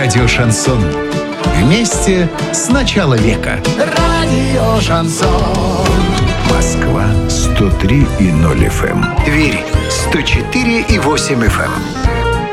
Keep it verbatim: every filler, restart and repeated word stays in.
Радио «Шансон». Вместе с начала века. Радио «Шансон». Москва сто три и ноль эф эм. Тверь сто четыре и восемь эф эм.